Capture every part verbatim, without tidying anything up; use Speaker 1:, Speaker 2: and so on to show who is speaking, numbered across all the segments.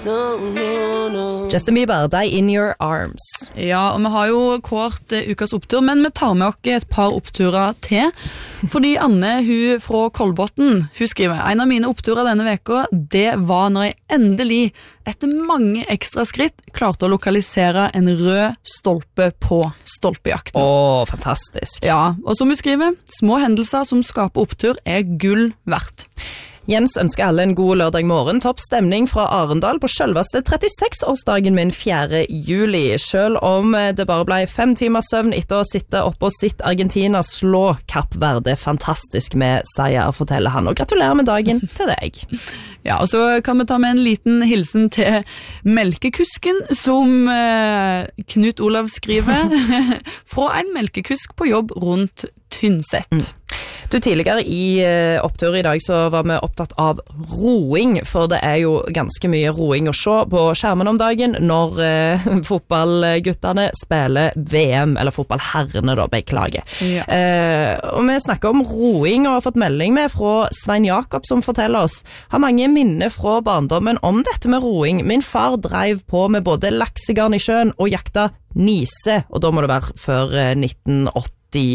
Speaker 1: no, no, no.
Speaker 2: Justin Bieber, Die in Your Arms.
Speaker 3: Ja, og vi har jo kort uh, ukas opptur, men vi tar med oss et par oppturer til. Fordi Anne, hun fra Kolbotn, hun skriver, en av mine oppturer denne veka, det var når jeg endelig, etter mange ekstra skritt, klarte å lokalisere en rød stolpe på stolpejakten.
Speaker 2: Åh, fantastisk.
Speaker 3: Ja, og som hun skriver, små hendelser som skaper opptur er gull verdt.
Speaker 2: Jens ønsker alle en god lørdag morgen. Topp stemning fra Arendal på selveste trettiseks-årsdagen min fjerde juli. Selv om det bare ble fem timer søvn etter å sitte oppe og sitt Argentina slå Kapp Verde fantastisk med seier, forteller han. Og gratulerer med dagen til deg.
Speaker 3: Ja, og så kan vi ta med en liten hilsen til melkekusken som eh, Knut Olav skriver fra en melkekusk på jobb rundt Tynset. Mm.
Speaker 2: Du, tidligere i uh, opptur i dag så var vi opptatt av roing, for det er jo ganske mye roing å se på skjermen om dagen når uh, fotballguttene spiller V M, eller fotballherrene da, beklager. Ja. Uh, og vi snakker om roing og har fått melding med fra Svein Jakob som forteller oss, har mange minner fra barndommen om dette med roing. Min far drev på med både laksegarn i sjøen og jakta nise, og da må det være før uh, nitten åtti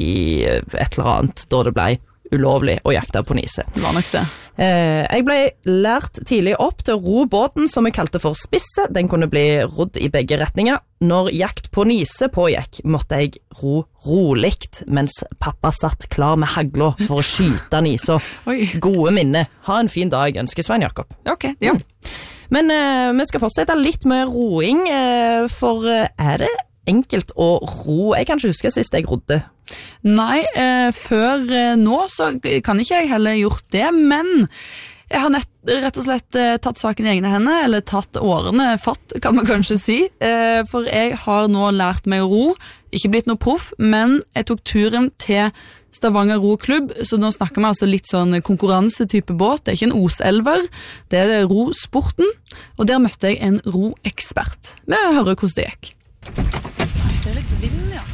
Speaker 2: et eller annet, da det ble ulovlig å jakte på nise.
Speaker 3: Det var nok det.
Speaker 2: Eh, jeg ble lært tidlig opp til å ro båten som jeg kalte for spisse. Den kunne bli rodd i begge retninger. Når jakt på nise pågikk, måtte jeg ro roligt, mens pappa satt klar med hagla for å skyte nisa. Gode minne. Ha en fin dag, ønsker Svein Jakob.
Speaker 3: Ok, ja.
Speaker 2: Men eh, vi skal fortsette litt med roing, eh, for eh, er det enkelt å ro? Jeg kan ikke huske sist jeg rodde.
Speaker 3: Nei, eh, før eh, nå så kan ikke jeg heller gjort det, men jeg har nett, rett og slett eh, tatt saken i egne hender, eller tatt årene fatt, kan man kanskje si, eh, for jeg har nå lært meg å ro, ikke blitt noe proff, men jeg tok turen til Stavanger roklubb, så nå snakker vi altså litt sånn konkurransetype båt, det er ikke en oselver, det er rosporten, og der møtte jeg en roekspert. Vi hører hvordan det gikk. Det er litt vind, ja.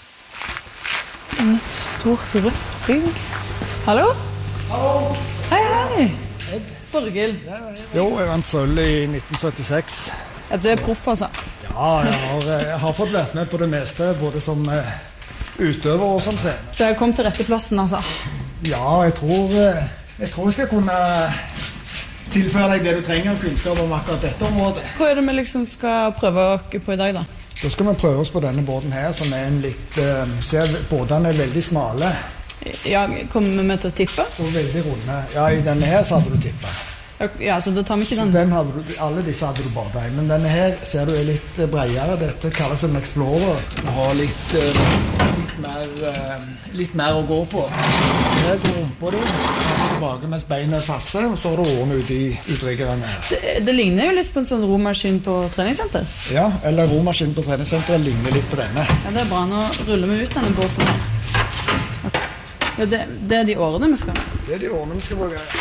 Speaker 3: Et stort rødt bygg. Hallo?
Speaker 4: Hallo.
Speaker 3: Hei, hei.
Speaker 4: Ed.
Speaker 3: Borghild.
Speaker 4: Jo, jeg vant sølv i nitten syttiseks.
Speaker 3: Ja, du er proff, altså?
Speaker 4: Ja, jeg har, jeg har fått vært med på det meste, både som uh, utøver og som trener.
Speaker 3: Så jeg kom til rette plassen, altså?
Speaker 4: Ja, jeg tror, jeg tror jeg skal kunne tilføre deg det du trenger av kunnskap om akkurat dette området.
Speaker 3: Hva er det vi liksom skal prøve på i dag, da?
Speaker 4: Da skal vi prøve oss på denne båten her, som er en litt... Uh, ser, båtene er veldig smale.
Speaker 3: Ja, kommer vi til å tippe?
Speaker 4: Og veldig runde. Ja, i denne her så hadde du tippet.
Speaker 3: Ja, så da tar vi ikke den?
Speaker 4: den hadde du, alle disse hadde du bare deg. Men denne her ser du er litt uh, bredere. Dette kalles en Explorer. Den har litt, uh, litt, mer, uh, litt mer å gå på. Her går rumpa di tilbake mens beina er faste, og så har du årene ute i utriggerne her.
Speaker 3: Det, det ligner jo litt på en sånn romaskin på treningssenter.
Speaker 4: Ja, eller romaskin på treningssenteret ligner litt på denne.
Speaker 3: Ja, det er bra. Nå ruller vi ut denne båten her. Ja, det, det er de årene vi skal.
Speaker 4: Det er de årene vi skal bruke.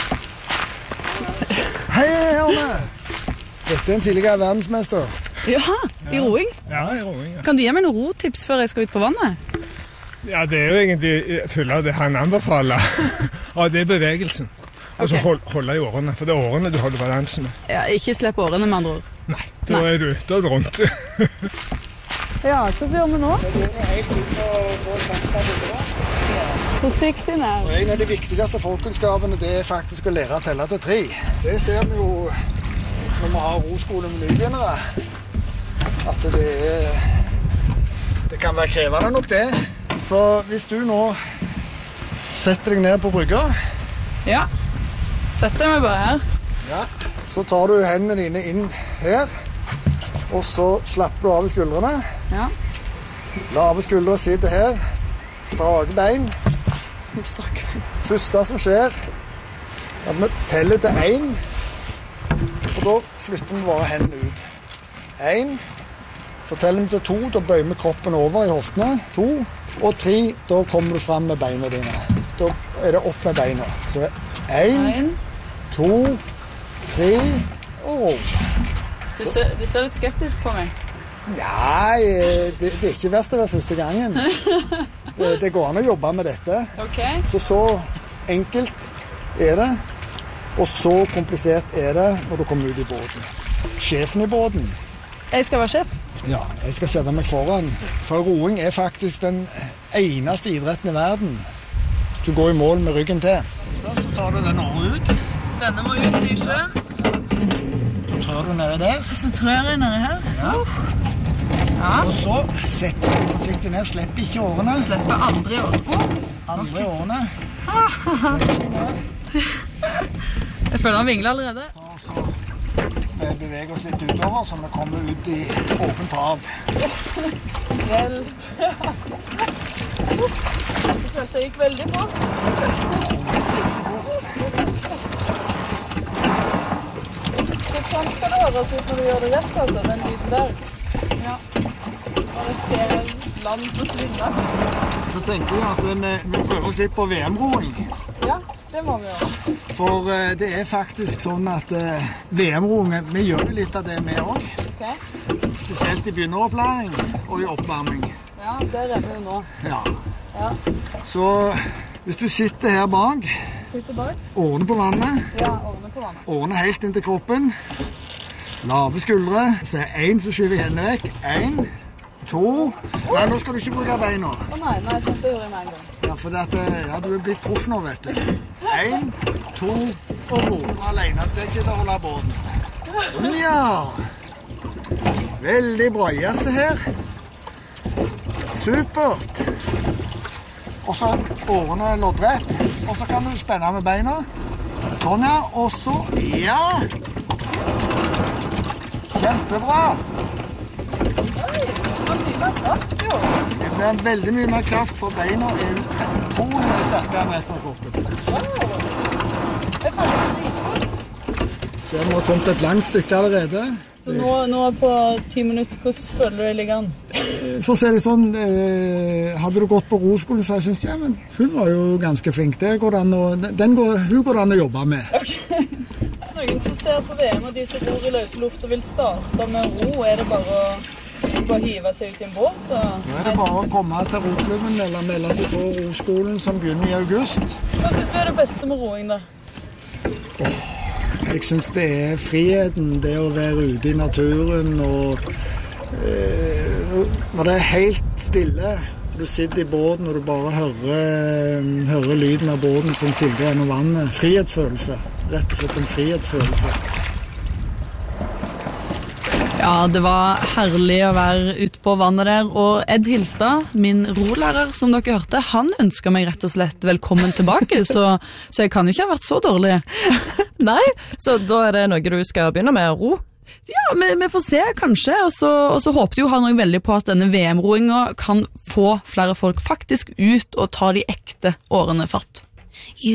Speaker 4: Hei, Arne! Dette er en tidligere verdensmester.
Speaker 3: Jaha, i roing?
Speaker 4: Ja, i roing, ja.
Speaker 3: Kan du gi meg noen rotips før jeg skal ut på vannet?
Speaker 5: Ja, det er jo egentlig full av det han anbefaler. Ja, det er bevegelsen. Og så hold, holde i årene, for det er årene du holder balansen med.
Speaker 3: Ja, ikke slipp årene med andre ord.
Speaker 5: Nei, da Nei. er du da er du rundt.
Speaker 3: Ja, hva gjør vi nå?
Speaker 4: Det går helt ut på kjempe.
Speaker 3: Forsiktig nær.
Speaker 4: Og en av de viktigste folkekunnskapene det er faktisk å lære å telle til tre. Det ser vi jo når vi har roskole med nybegynnere. At det er, det kan være krevende nok det. Så hvis du nå setter deg ned på brygga.
Speaker 3: Ja, setter jeg meg bare her.
Speaker 4: Ja, så tar du hendene dine inn her. Og så slapper du av i skuldrene.
Speaker 3: Ja.
Speaker 4: Lave skuldre sitter her. Strake bein.
Speaker 3: Strake bein.
Speaker 4: Første som skjer, at vi teller til én, og da flytter vi bare hendene ut. Én, så teller vi til to, da bøyer vi kroppen over i hoftene. To, og tre, da kommer du frem med beina dine. Da er det opp med beina. Så én, to, tre, og ro.
Speaker 3: Du ser, du ser litt skeptisk på meg.
Speaker 4: Nei, det, det er ikke verst å være første gangen. Det, det går an å jobbe med dette.
Speaker 3: Okay.
Speaker 4: Så så enkelt er det, og så komplisert er det når du kommer ut i båten. sjefen i båten.
Speaker 3: Jeg skal være sjef.
Speaker 4: Ja, jeg skal sette meg foran. For roing er faktisk den eneste idretten i verden. Du går i mål med ryggen til. Først så tar du den året ut.
Speaker 3: Denne må ut i sjøen.
Speaker 4: Så trør du nede der.
Speaker 3: Så trør jeg nede her.
Speaker 4: Ja.
Speaker 3: Ja.
Speaker 4: Og så setter du forsiktig ned. Slipp ikke årene.
Speaker 3: Slipper aldri årene.
Speaker 4: Aldri årene.
Speaker 3: Jeg føler han vingler allerede.
Speaker 4: Og så vi beveger oss litt utover, så vi kommer ut i åpent hav.
Speaker 3: Hjelp. Jeg følte det gikk veldig bra. Så sånn skal det høres ut når du gjør det rett, altså, den lyden der. Ja. Når jeg ser land på svinne.
Speaker 4: Så tenker jeg at vi, vi prøver oss litt på V M-roing.
Speaker 3: Ja, det må vi gjøre.
Speaker 4: For uh, det er faktisk sånn at uh, V M-roing, vi gjør jo litt av det vi også.
Speaker 3: Ok.
Speaker 4: Spesielt i begynneropplæring og i oppvarming.
Speaker 3: Ja, der er vi jo nå.
Speaker 4: Ja.
Speaker 3: Ja.
Speaker 4: Så hvis du sitter her bak,
Speaker 3: Sitter bak.
Speaker 4: årene på vannet,
Speaker 3: Ja, årene på vannet.
Speaker 4: årene helt inn til kroppen, lave skuldre, så er en som skyver hendene vekk, en, to, nei, nå skal du ikke bruke beina.
Speaker 3: Å nei, nei, sånn det gjorde jeg med en gang.
Speaker 4: Ja, for det at, ja, du er blitt proff nå, vet du. En, to, og ro. Alene skal jeg sitte og holde båten. Ja. Veldig bra. Ja, se her. Supert. Og så årene loddrett. Og så kan du spenne med beina. Sånn, ja. Og så, ja. Kjempebra. Det blir veldig mye mer kraft, for beina er utrolig sterkere enn resten av kroppen. Så vi har kommet et langt stykke allerede.
Speaker 3: Så nå, nå på ti minutter, hvordan føler du deg ligger an?
Speaker 4: For å si det sånn, eh, hadde du gått på roskolen, så jeg synes, ja, men hun var jo ganske flink. Det går det an å, den går, hun går det an å jobbe med.
Speaker 3: Okay. Noen som ser på V M, og de som bor i løse luft og vil starte med ro, er det bare å bare hive seg ut i en båt? Og...
Speaker 4: Nå er det bare å komme til roklubben eller melde seg på roskolen som begynner i august.
Speaker 3: Hva synes du er det beste med roing da?
Speaker 4: Oh, jeg synes det er friheten, det å være ute i naturen og eh, når det er helt stille, du sitter i båten og du bare hører, hører lyden av båten som silder gjennom vannet. Frihetsfølelse, rett og slett en frihetsfølelse.
Speaker 3: Ja, det var herlig å være ute på vannet der, og Ed Hilstad, min rolærer som dere hørte, han ønsket meg rett og slett velkommen tilbake, så, så jeg kan jo ikke ha vært så dårlig.
Speaker 2: Nei, så da er det noe du skal begynne med, ro?
Speaker 3: Ja, vi, vi får se kanskje, og så, og så håpte jo han også veldig på at denne V M-roingen kan få flere folk faktisk ut og ta de ekte årene fatt.